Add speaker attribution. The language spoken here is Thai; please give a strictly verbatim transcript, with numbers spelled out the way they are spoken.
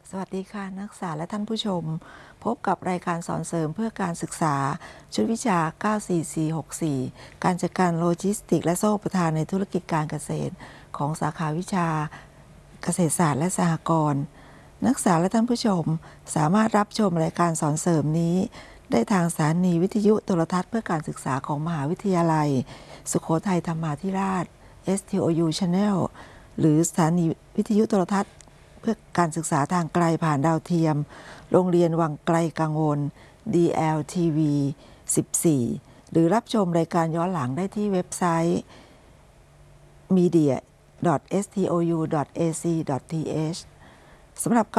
Speaker 1: สวัสดีค่ะนักศึกษาและท่านผู้ชมพบกับรายการสอนเสริมเพื่อการศึกษาชุดวิชา เก้า สี่ สี่ หก สี่ การจัดการโลจิสติกส์และโซ่อุปทานในธุรกิจการเกษตรของสาขาวิชาเกษตรศาสตร์และสหกรณ์นักศึกษาและท่านผู้ชมสามารถรับชมรายการสอนเสริมนี้ได้ทางสถานีวิทยุโทรทัศน์เพื่อการศึกษาของมหาวิทยาลัยสุโขทัยธรรมาธิราช เอส ที โอ ยู Channel หรือสถานีวิทยุโทรทัศน์เพื่อการศึกษาทางไกลผ่านดาวเทียมโรงเรียนวังไกลกังวล ดี แอล ที วี สิบสี่ หรือรับชมรายการย้อนหลังได้ที่เว็บไซต์ มีเดีย ดอท เอส ที โอ ยู ดอท เอ ซี ดอท ที เอช สำหรับ